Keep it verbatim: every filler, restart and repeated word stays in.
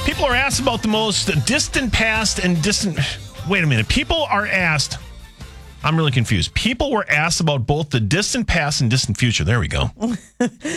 People are asked about the most distant past and distant... Wait a minute. People are asked... I'm really confused. People were asked about both the distant past and distant future. There we go.